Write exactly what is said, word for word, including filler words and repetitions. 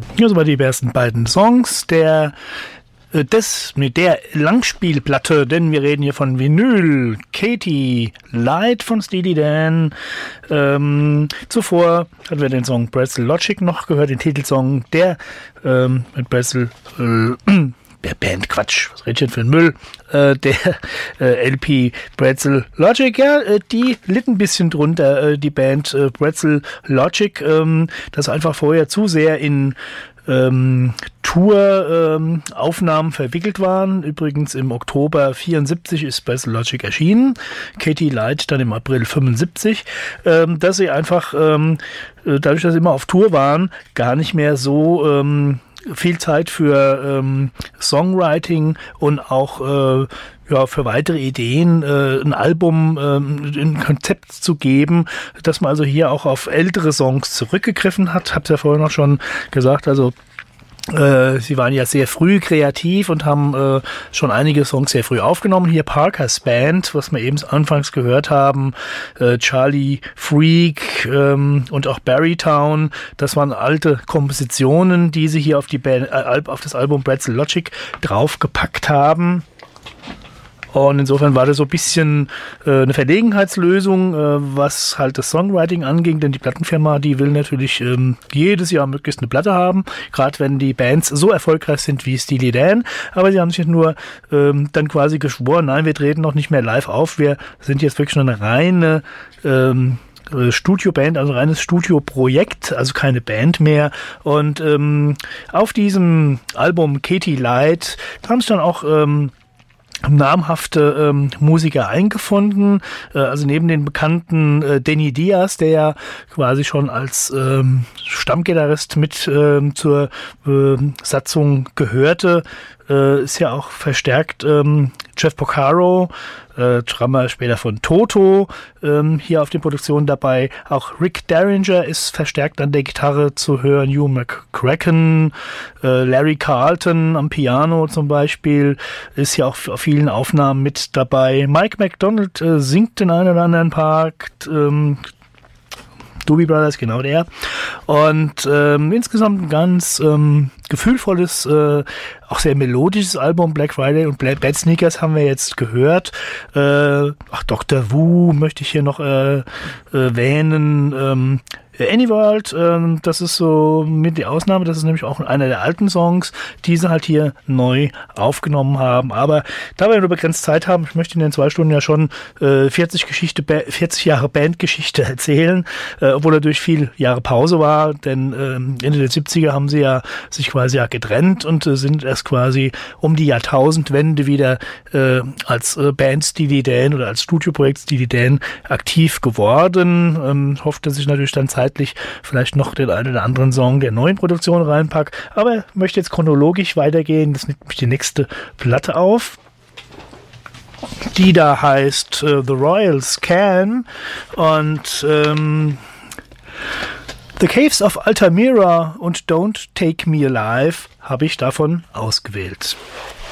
Das waren die ersten beiden Songs der des mit der Langspielplatte, denn wir reden hier von Vinyl, Katie Light von Steely Dan. Ähm, zuvor hatten wir den Song Pretzel Logic noch gehört, den Titelsong der ähm, mit Pretzel äh, der Band, Quatsch, was redet denn für ein Müll, äh, der äh, L P Pretzel Logic, ja, äh, die litt ein bisschen drunter, äh, die Band äh, Pretzel Logic, ähm, das einfach vorher zu sehr in ähm, Tour-Aufnahmen ähm, verwickelt waren. Übrigens im Oktober vierundsiebzig ist Pretzel Logic erschienen, Katie Light dann im April fünfundsiebzig, ähm, dass sie einfach, ähm, dadurch, dass sie immer auf Tour waren, gar nicht mehr so ähm, viel Zeit für ähm, Songwriting und auch äh, ja, für weitere Ideen, äh, ein Album, äh, ein Konzept zu geben, dass man also hier auch auf ältere Songs zurückgegriffen hat. Hab's ja vorhin noch schon gesagt, also Äh, sie waren ja sehr früh kreativ und haben äh, schon einige Songs sehr früh aufgenommen. Hier Parker's Band, was wir eben anfangs gehört haben, äh, Charlie Freak ähm, und auch Barrytown, das waren alte Kompositionen, die sie hier auf, die Band, äh, auf das Album Pretzel Logic draufgepackt haben. Und insofern war das so ein bisschen äh, eine Verlegenheitslösung, äh, was halt das Songwriting anging, denn die Plattenfirma, die will natürlich ähm, jedes Jahr möglichst eine Platte haben, gerade wenn die Bands so erfolgreich sind wie Steely Dan, aber sie haben sich nur ähm, dann quasi geschworen, nein, wir treten noch nicht mehr live auf, wir sind jetzt wirklich nur eine reine ähm, Studioband, also reines Studioprojekt, also keine Band mehr. Und ähm, auf diesem Album Katie Light haben sie dann auch ähm, namhafte ähm, Musiker eingefunden, äh, also neben den bekannten äh, Danny Diaz, der ja quasi schon als ähm, Stammgitarrist mit ähm, zur äh, Satzung gehörte, äh, ist ja auch verstärkt ähm, Jeff Porcaro, äh, Drummer später von Toto, ähm, hier auf den Produktionen dabei. Auch Rick Derringer ist verstärkt an der Gitarre zu hören, Hugh McCracken, äh, Larry Carlton am Piano zum Beispiel, ist ja auch auf vielen Aufnahmen mit dabei. Mike McDonald äh, singt den einen oder anderen Part, ähm, Doobie Brothers, genau der. Und ähm, insgesamt ein ganz ähm, gefühlvolles, äh, auch sehr melodisches Album. Black Friday und Bad Sneakers haben wir jetzt gehört. Äh, ach, Doktor Wu möchte ich hier noch äh, erwähnen. Ähm, Anyworld, ähm, das ist so mit die Ausnahme, das ist nämlich auch einer der alten Songs, die sie halt hier neu aufgenommen haben. Aber da wir nur begrenzt Zeit haben, ich möchte in den zwei Stunden ja schon äh, vierzig Geschichte, vierzig Jahre Bandgeschichte erzählen, äh, obwohl natürlich viel Jahre Pause war, denn äh, Ende der siebziger haben sie ja sich quasi ja getrennt und äh, sind erst quasi um die Jahrtausendwende wieder äh, als äh, Band Steely Dan oder als Studioprojekt Steely Dan aktiv geworden. Ähm, hofft, dass ich natürlich dann Zeit vielleicht noch den einen oder anderen Song der neuen Produktion reinpack, aber ich möchte jetzt chronologisch weitergehen. Das nimmt mich die nächste Platte auf, die da heißt uh, The Royal Scan und ähm, The Caves of Altamira und Don't Take Me Alive habe ich davon ausgewählt.